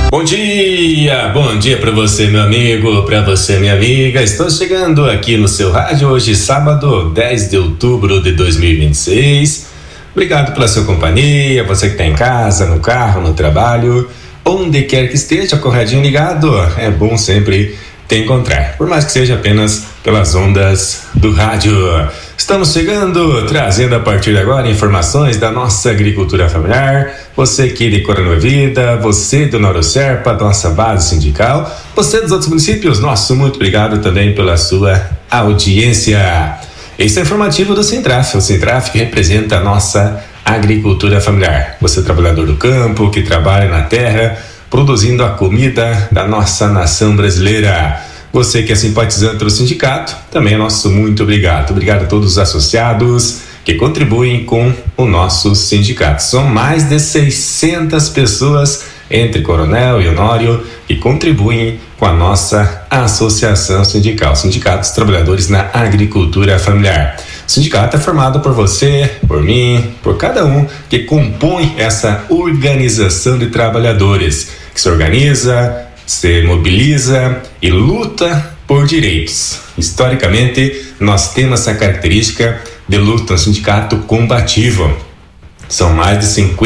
Bom dia para você, meu amigo, para você, minha amiga. Estou chegando aqui no seu rádio hoje, sábado, 10 de outubro de 2026. Obrigado pela sua companhia, você que está em casa, no carro, no trabalho, onde quer que esteja, com o radinho ligado, é bom sempre te encontrar, por mais que seja apenas pelas ondas do rádio. Estamos chegando, trazendo a partir de agora informações da nossa agricultura familiar. Você aqui de Coronel Vida, você do Noro Serpa, nossa base sindical, você dos outros municípios, nosso muito obrigado também pela sua audiência. Esse é o informativo do Sintraf, o Sintraf que representa a nossa agricultura familiar. Você trabalhador do campo, que trabalha na terra, produzindo a comida da nossa nação brasileira. Você que é simpatizante do sindicato, também é nosso muito obrigado. Obrigado a todos os associados que contribuem com o nosso sindicato. São mais de 600 pessoas entre Coronel e Honório que contribuem com a nossa associação sindical, Sindicato dos Trabalhadores na Agricultura Familiar. O sindicato é formado por você, por mim, por cada um que compõe essa organização de trabalhadores, que se organiza, se mobiliza e luta por direitos. Historicamente, nós temos essa característica de luta, um sindicato combativo. São mais de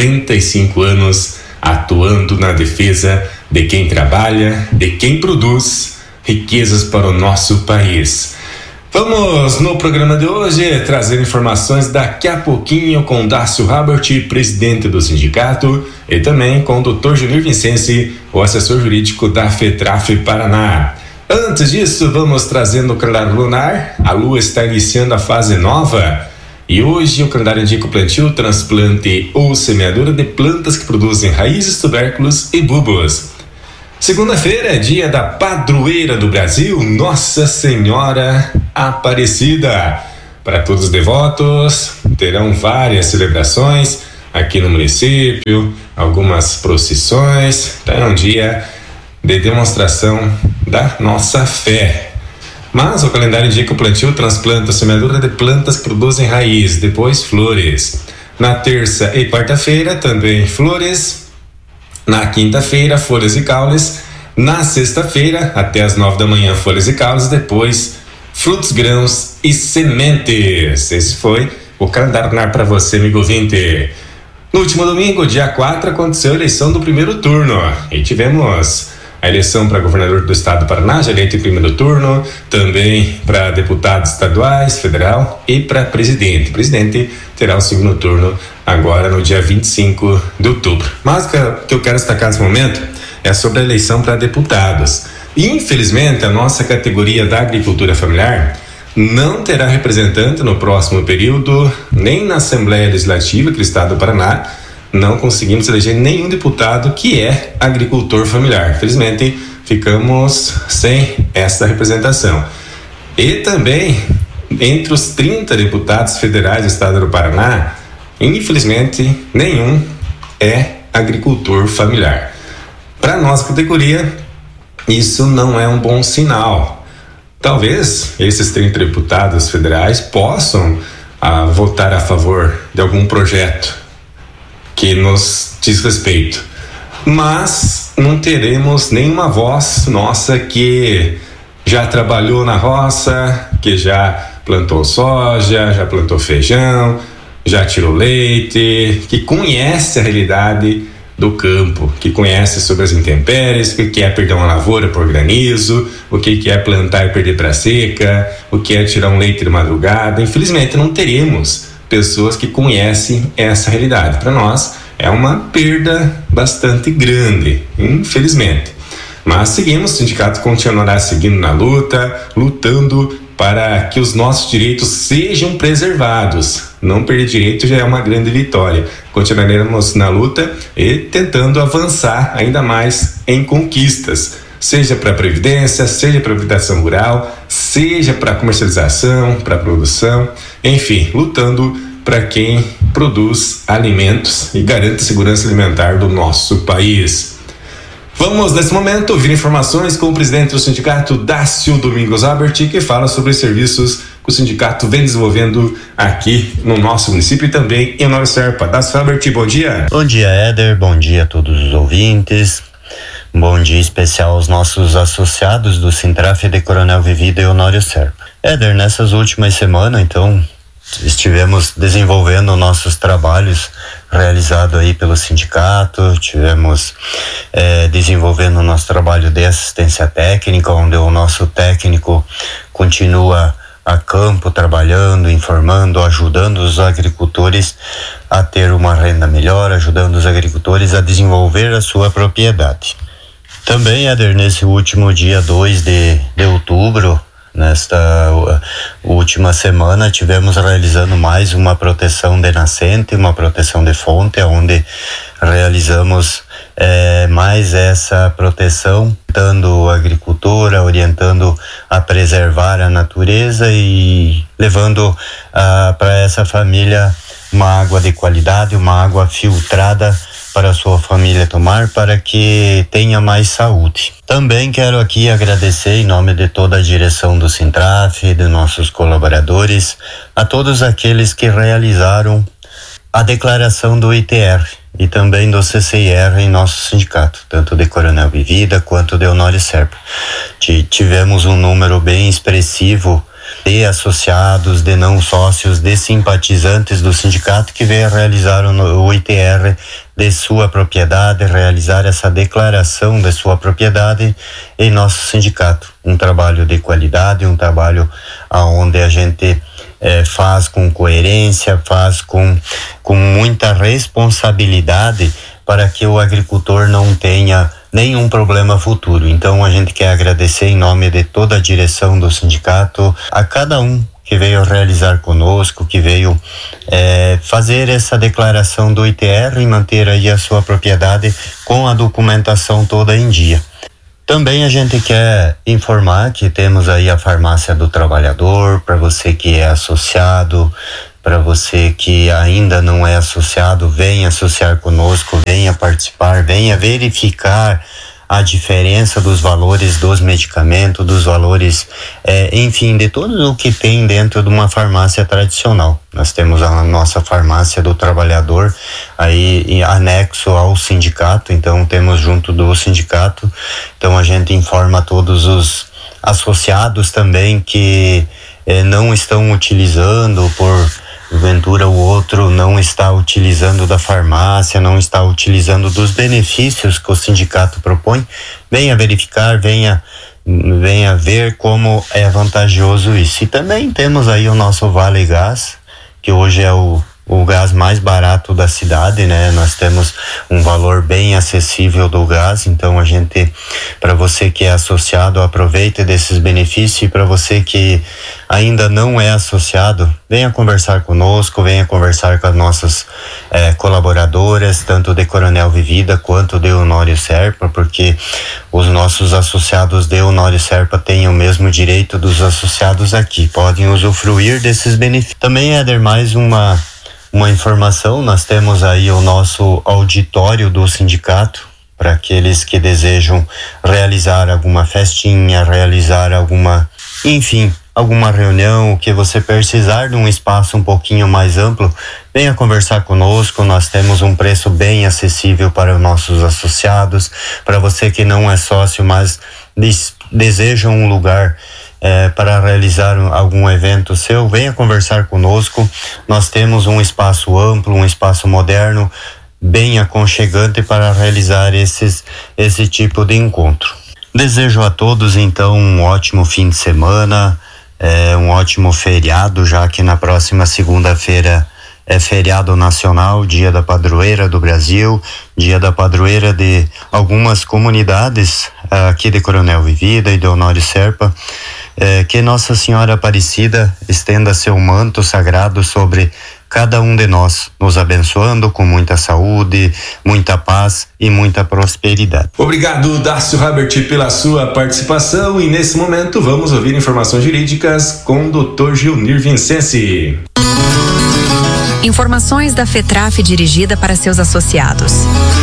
55 anos atuando na defesa de quem trabalha, de quem produz riquezas para o nosso país. Vamos no programa de hoje trazer informações daqui a pouquinho com Dácio Habert, presidente do sindicato, e também com o Dr. Junir Vincenzi, o assessor jurídico da FETRAF Paraná. Antes disso, vamos trazendo o calendário lunar. A lua está iniciando a fase nova e hoje o calendário indica o plantio, transplante ou semeadura de plantas que produzem raízes, tubérculos e bulbos. Segunda-feira é dia da padroeira do Brasil, Nossa Senhora Aparecida. Para todos os devotos, terão várias celebrações aqui no município, algumas procissões. Então é um dia de demonstração da nossa fé. Mas o calendário indica o plantio, transplante, a semeadura de plantas que produzem raiz, depois flores. Na terça e quarta-feira também flores. Na quinta-feira, folhas e caules. Na sexta-feira, até as 9 da manhã, folhas e caules. Depois, frutos, grãos e sementes. Esse foi o calendário lunar para você, amigo ouvinte. No último domingo, dia 4, aconteceu a eleição do primeiro turno. E tivemos a eleição para governador do estado do Paraná, já eleito em primeiro turno. Também para deputados estaduais, federal e para presidente. O presidente terá o segundo turno agora no dia 25 de outubro. Mas o que eu quero destacar nesse momento é sobre a eleição para deputados. Infelizmente, a nossa categoria da agricultura familiar não terá representante no próximo período, nem na Assembleia Legislativa do estado do Paraná. Não conseguimos eleger nenhum deputado que é agricultor familiar. Infelizmente, ficamos sem essa representação. E também, entre os 30 deputados federais do estado do Paraná, infelizmente, nenhum é agricultor familiar. Para a nossa categoria, isso não é um bom sinal. Talvez esses 30 deputados federais possam votar a favor de algum projeto que nos diz respeito, mas não teremos nenhuma voz nossa que já trabalhou na roça, que já plantou soja, já plantou feijão, já tirou leite, que conhece a realidade do campo, que conhece sobre as intempéries, o que é perder uma lavoura por granizo, o que é plantar e perder para seca, o que é tirar um leite de madrugada. Infelizmente não teremos pessoas que conhecem essa realidade. Para nós é uma perda bastante grande, infelizmente. Mas seguimos, o sindicato continuará seguindo na luta, lutando para que os nossos direitos sejam preservados. Não perder direito já é uma grande vitória. Continuaremos na luta e tentando avançar ainda mais em conquistas, seja para a previdência, seja para a habitação rural, seja para a comercialização, para a produção, enfim, lutando para quem produz alimentos e garante a segurança alimentar do nosso país. Vamos, nesse momento, ouvir informações com o presidente do sindicato, Dácio Domingos Habert, que fala sobre os serviços que o sindicato vem desenvolvendo aqui no nosso município e também em Nova Serpa. Dácio Habert, bom dia. Bom dia, Éder, bom dia a todos os ouvintes. Um bom dia especial aos nossos associados do Sintraf de Coronel Vivida e Honório Serpa. Éder, nessas últimas semanas, então, estivemos desenvolvendo nossos trabalhos realizados aí pelo sindicato, tivemos desenvolvendo o nosso trabalho de assistência técnica, onde o nosso técnico continua a campo trabalhando, informando, ajudando os agricultores a ter uma renda melhor, ajudando os agricultores a desenvolver a sua propriedade. Também, Éder, nesse último dia 2 de outubro, nesta última semana, tivemos realizando mais uma proteção de nascente, uma proteção de fonte, onde realizamos mais essa proteção, orientando a agricultura, orientando a preservar a natureza e levando para essa família uma água de qualidade, uma água filtrada para a sua família tomar, para que tenha mais saúde. Também quero aqui agradecer em nome de toda a direção do Sintraf, de nossos colaboradores, a todos aqueles que realizaram a declaração do ITR e também do CCIR em nosso sindicato, tanto de Coronel Vivida quanto de Honório Serpa. Tivemos um número bem expressivo de associados, de não sócios, de simpatizantes do sindicato que veio realizar o ITR de sua propriedade, realizar essa declaração de sua propriedade em nosso sindicato. Um trabalho de qualidade, um trabalho onde a gente faz com coerência, faz com muita responsabilidade para que o agricultor não tenha nenhum problema futuro. Então a gente quer agradecer em nome de toda a direção do sindicato a cada um que veio realizar conosco, que veio fazer essa declaração do ITR e manter aí a sua propriedade com a documentação toda em dia. Também a gente quer informar que temos aí a Farmácia do Trabalhador, para você que é associado, para você que ainda não é associado, venha associar conosco, venha participar, venha verificar a diferença dos valores dos medicamentos, dos valores, enfim, de tudo o que tem dentro de uma farmácia tradicional. Nós temos a nossa Farmácia do Trabalhador aí anexo ao sindicato, então temos junto do sindicato, então a gente informa a todos os associados também que não estão utilizando porventura o outro não está utilizando da farmácia, não está utilizando dos benefícios que o sindicato propõe, venha verificar, venha ver como é vantajoso isso. E também temos aí o nosso Vale Gás, que hoje é o gás mais barato da cidade, né? Nós temos um valor bem acessível do gás, então a gente, para você que é associado, aproveite desses benefícios, e para você que ainda não é associado, venha conversar conosco, venha conversar com as nossas colaboradoras, tanto de Coronel Vivida quanto de Honório Serpa, porque os nossos associados de Honório Serpa têm o mesmo direito dos associados aqui, podem usufruir desses benefícios. Também, Éder, mais uma informação, nós temos aí o nosso auditório do sindicato, para aqueles que desejam realizar alguma festinha, realizar alguma reunião, que você precisar de um espaço um pouquinho mais amplo, venha conversar conosco, nós temos um preço bem acessível para os nossos associados, para você que não é sócio, mas deseja um lugar para realizar algum evento seu, venha conversar conosco. Nós temos um espaço amplo, um espaço moderno, bem aconchegante para realizar esse tipo de encontro. Desejo a todos então um ótimo fim de semana, um ótimo feriado, já que na próxima segunda-feira é feriado nacional, dia da padroeira do Brasil, dia da padroeira de algumas comunidades aqui de Coronel Vivida e de Honório Serpa. Que Nossa Senhora Aparecida estenda seu manto sagrado sobre cada um de nós, nos abençoando com muita saúde, muita paz e muita prosperidade. Obrigado, Darcio Habert, pela sua participação, e nesse momento vamos ouvir informações jurídicas com o Dr. Gilnir Vincenzi. Informações da FETRAF dirigida para seus associados.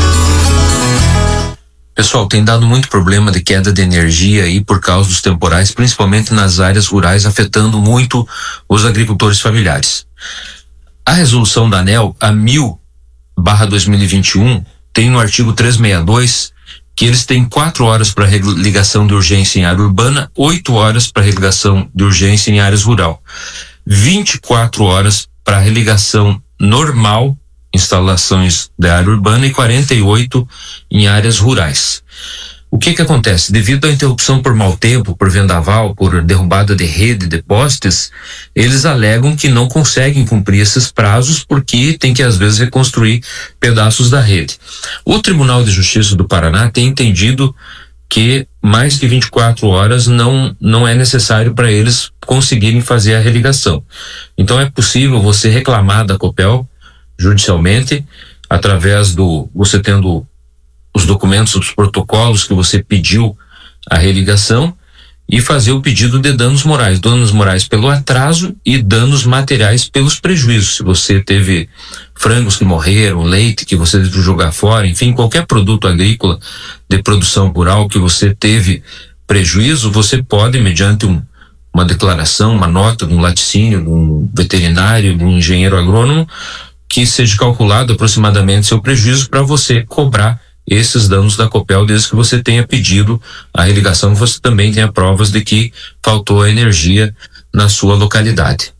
Pessoal, tem dado muito problema de queda de energia aí por causa dos temporais, principalmente nas áreas rurais, afetando muito os agricultores familiares. A resolução da ANEEL, a 1000/2021, tem no artigo 362 que eles têm 4 horas para ligação de urgência em área urbana, 8 horas para religação de urgência em áreas rural, 24 horas para religação normal, instalações da área urbana, e 48 em áreas rurais. O que acontece? Devido à interrupção por mau tempo, por vendaval, por derrubada de rede, de postes, eles alegam que não conseguem cumprir esses prazos porque tem que às vezes reconstruir pedaços da rede. O Tribunal de Justiça do Paraná tem entendido que mais que 24 horas não é necessário para eles conseguirem fazer a religação. Então é possível você reclamar da Copel judicialmente, através você tendo os documentos, os protocolos que você pediu a religação, e fazer o pedido de danos morais pelo atraso e danos materiais pelos prejuízos. Se você teve frangos que morreram, leite que você teve que jogar fora, enfim, qualquer produto agrícola de produção rural que você teve prejuízo, você pode, mediante uma declaração, uma nota de um laticínio, de um veterinário, de um engenheiro agrônomo, que seja calculado aproximadamente seu prejuízo para você cobrar esses danos da Copel, desde que você tenha pedido a religação, você também tenha provas de que faltou a energia na sua localidade.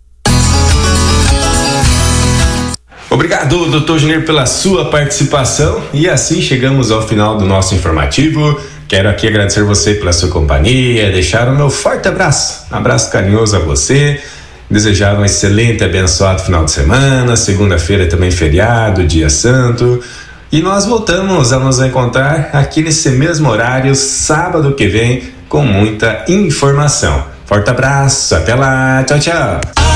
Obrigado, Dr. Junior, pela sua participação, e assim chegamos ao final do nosso informativo. Quero aqui agradecer você pela sua companhia, deixar o meu forte abraço carinhoso a você, desejar um excelente e abençoado final de semana, segunda-feira também feriado, dia santo. E nós voltamos a nos encontrar aqui nesse mesmo horário, sábado que vem, com muita informação. Forte abraço, até lá, tchau, tchau.